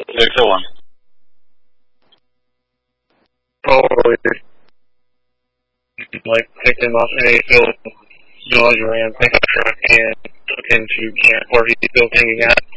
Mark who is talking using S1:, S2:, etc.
S1: so on.
S2: Totally. Like, picked him up and he still, you know, as you ran, picked up truck and took him to camp where he's still hanging out.